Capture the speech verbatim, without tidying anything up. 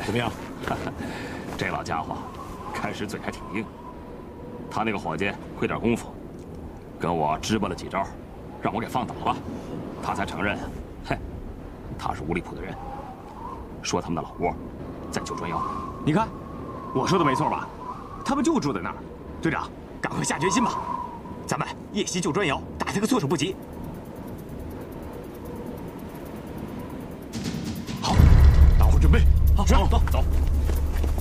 怎么样？ 这老家伙开始嘴还挺硬，他那个伙计会点功夫，跟我支吧了几招，让我给放倒了，他才承认，嘿，他是五里铺的人，说他们的老窝在九转窑。 你看，我说的没错吧？他们就住在那儿。队长，赶快下决心吧，咱们夜袭九转窑，打他个措手不及。 好，打火准备。 好，走走走。